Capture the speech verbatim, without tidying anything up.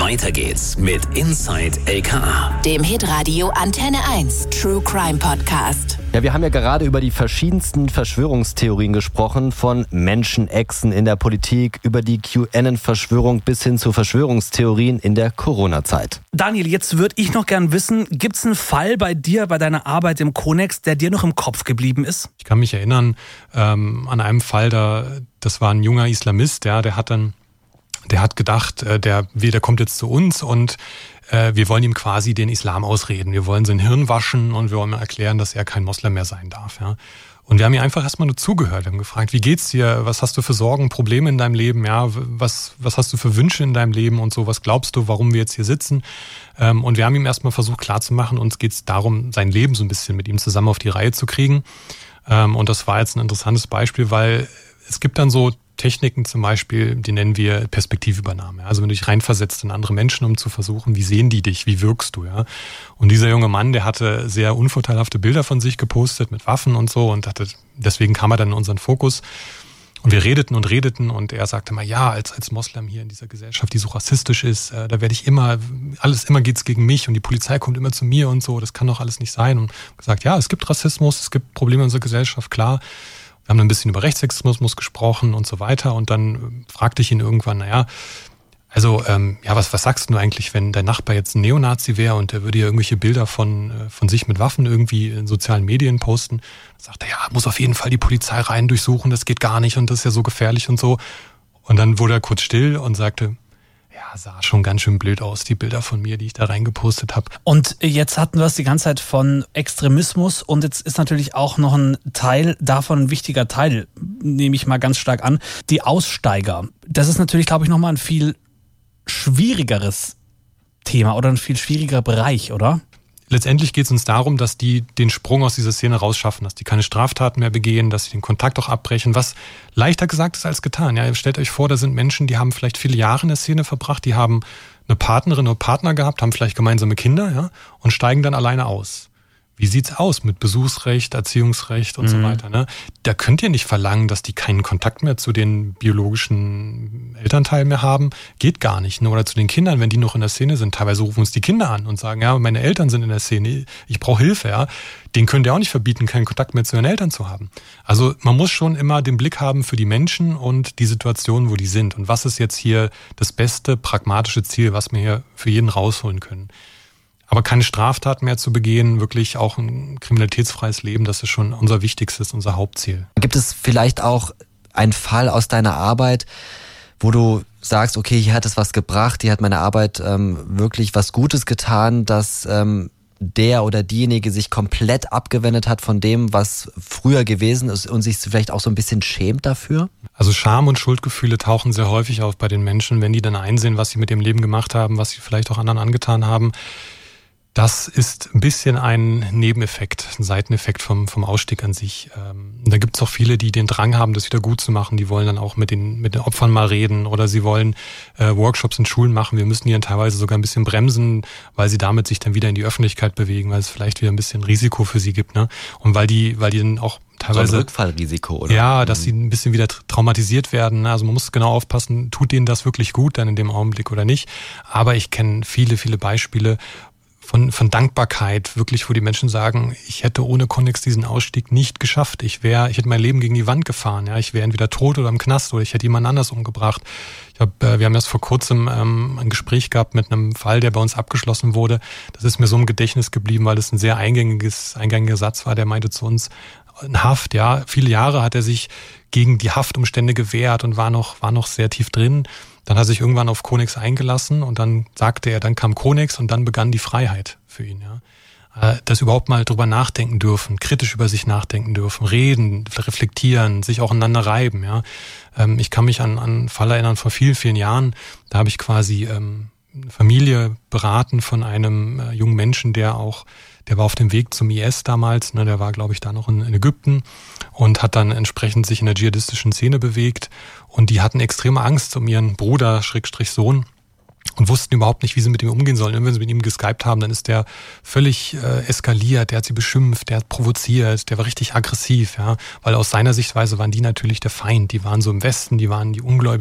Weiter geht's mit Inside L K A, dem Hitradio Antenne eins True Crime Podcast. Ja, wir haben ja gerade über die verschiedensten Verschwörungstheorien gesprochen, von Menschenechsen in der Politik über die QAnon-Verschwörung bis hin zu Verschwörungstheorien in der Corona-Zeit. Daniel, jetzt würde ich noch gern wissen, gibt es einen Fall bei dir, bei deiner Arbeit im Konex, der dir noch im Kopf geblieben ist? Ich kann mich erinnern ähm, an einen Fall, da, das war ein junger Islamist, ja, der hat dann, der hat gedacht, äh, der, der kommt jetzt zu uns und äh, wir wollen ihm quasi den Islam ausreden. Wir wollen sein Hirn waschen und wir wollen ihm erklären, dass er kein Moslem mehr sein darf. Ja. Und wir haben ihm einfach erstmal nur zugehört. Wir haben gefragt, wie geht's dir? Was hast du für Sorgen, Probleme in deinem Leben? Ja, was, was hast du für Wünsche in deinem Leben und so? Was glaubst du, warum wir jetzt hier sitzen? Ähm, und wir haben ihm erstmal versucht klarzumachen, uns geht's darum, sein Leben so ein bisschen mit ihm zusammen auf die Reihe zu kriegen. Ähm, und das war jetzt ein interessantes Beispiel, weil es gibt dann so Techniken zum Beispiel, die nennen wir Perspektivübernahme. Also wenn du dich reinversetzt in andere Menschen, um zu versuchen, wie sehen die dich, wie wirkst du, ja. Und dieser junge Mann, der hatte sehr unvorteilhafte Bilder von sich gepostet mit Waffen und so und hatte, deswegen kam er dann in unseren Fokus. Und wir redeten und redeten und er sagte mal, ja, als als Moslem hier in dieser Gesellschaft, die so rassistisch ist, äh, da werde ich immer, alles immer geht's gegen mich und die Polizei kommt immer zu mir und so, das kann doch alles nicht sein. Und gesagt, ja, es gibt Rassismus, es gibt Probleme in unserer Gesellschaft, klar. Wir haben dann ein bisschen über Rechtsextremismus gesprochen und so weiter. Und dann fragte ich ihn irgendwann, naja, also ähm, ja, was, was sagst du eigentlich, wenn dein Nachbar jetzt ein Neonazi wäre und der würde ja irgendwelche Bilder von, äh, von sich mit Waffen irgendwie in sozialen Medien posten? Dann sagt er, ja, muss auf jeden Fall die Polizei rein durchsuchen, das geht gar nicht und das ist ja so gefährlich und so. Und dann wurde er kurz still und sagte, ja, sah schon ganz schön blöd aus, die Bilder von mir, die ich da reingepostet habe. Und jetzt hatten wir es die ganze Zeit von Extremismus und jetzt ist natürlich auch noch ein Teil davon, ein wichtiger Teil, nehme ich mal ganz stark an, die Aussteiger. Das ist natürlich, glaube ich, nochmal ein viel schwierigeres Thema oder ein viel schwierigerer Bereich, oder? Letztendlich geht es uns darum, dass die den Sprung aus dieser Szene rausschaffen, dass die keine Straftaten mehr begehen, dass sie den Kontakt auch abbrechen, was leichter gesagt ist als getan. Ja, stellt euch vor, da sind Menschen, die haben vielleicht viele Jahre in der Szene verbracht, die haben eine Partnerin oder Partner gehabt, haben vielleicht gemeinsame Kinder, ja, und steigen dann alleine aus. Wie sieht's aus mit Besuchsrecht, Erziehungsrecht und mhm. so weiter? Ne? Da könnt ihr nicht verlangen, dass die keinen Kontakt mehr zu den biologischen Elternteilen mehr haben. Geht gar nicht. Ne? Oder zu den Kindern, wenn die noch in der Szene sind. Teilweise rufen uns die Kinder an und sagen, ja, meine Eltern sind in der Szene, ich brauche Hilfe. Ja, den könnt ihr auch nicht verbieten, keinen Kontakt mehr zu ihren Eltern zu haben. Also man muss schon immer den Blick haben für die Menschen und die Situation, wo die sind. Und was ist jetzt hier das beste, pragmatische Ziel, was wir hier für jeden rausholen können? Aber keine Straftaten mehr zu begehen, wirklich auch ein kriminalitätsfreies Leben, das ist schon unser wichtigstes, unser Hauptziel. Gibt es vielleicht auch einen Fall aus deiner Arbeit, wo du sagst, okay, hier hat es was gebracht, hier hat meine Arbeit ähm, wirklich was Gutes getan, dass ähm, der oder diejenige sich komplett abgewendet hat von dem, was früher gewesen ist und sich vielleicht auch so ein bisschen schämt dafür? Also Scham und Schuldgefühle tauchen sehr häufig auf bei den Menschen, wenn die dann einsehen, was sie mit dem Leben gemacht haben, was sie vielleicht auch anderen angetan haben. Das ist ein bisschen ein Nebeneffekt, ein Seiteneffekt vom, vom Ausstieg an sich. Ähm, da gibt es auch viele, die den Drang haben, das wieder gut zu machen. Die wollen dann auch mit den, mit den Opfern mal reden oder sie wollen äh, Workshops in Schulen machen. Wir müssen die dann teilweise sogar ein bisschen bremsen, weil sie damit sich dann wieder in die Öffentlichkeit bewegen, weil es vielleicht wieder ein bisschen Risiko für sie gibt. Ne? Und weil die, weil die dann auch teilweise... So ein Rückfallrisiko, oder? Ja, dass sie ein bisschen wieder traumatisiert werden. Also man muss genau aufpassen, tut denen das wirklich gut dann in dem Augenblick oder nicht. Aber ich kenne viele, viele Beispiele, Von, von Dankbarkeit, wirklich, wo die Menschen sagen, ich hätte ohne Konex diesen Ausstieg nicht geschafft. Ich wäre, ich hätte mein Leben gegen die Wand gefahren. Ja, ich wäre entweder tot oder im Knast oder ich hätte jemand anders umgebracht. Ich hab, äh, wir haben erst vor kurzem ähm, ein Gespräch gehabt mit einem Fall, der bei uns abgeschlossen wurde. Das ist mir so im Gedächtnis geblieben, weil das ein sehr eingängiges, eingängiger Satz war. Der meinte zu uns, in Haft, ja, viele Jahre hat er sich gegen die Haftumstände gewehrt und war noch, war noch sehr tief drin. Dann hat er sich irgendwann auf Konex eingelassen und dann sagte er, dann kam Konex und dann begann die Freiheit für ihn. Ja. Dass überhaupt mal drüber nachdenken dürfen, kritisch über sich nachdenken dürfen, reden, reflektieren, sich auch aneinander reiben. Ja. Ich kann mich an, an einen Fall erinnern vor vielen, vielen Jahren, da habe ich quasi ähm, eine Familie beraten von einem äh, jungen Menschen, der auch Der war auf dem Weg zum I S damals, ne, der war, glaube ich, da noch in, in Ägypten und hat dann entsprechend sich in der dschihadistischen Szene bewegt. Und die hatten extreme Angst um ihren Bruder, Schrägstrich Sohn, und wussten überhaupt nicht, wie sie mit ihm umgehen sollen. Und wenn sie mit ihm geskypt haben, dann ist der völlig äh, eskaliert, der hat sie beschimpft, der hat provoziert, der war richtig aggressiv, ja, weil aus seiner Sichtweise waren die natürlich der Feind. Die waren so im Westen, die waren die Ungläubigen.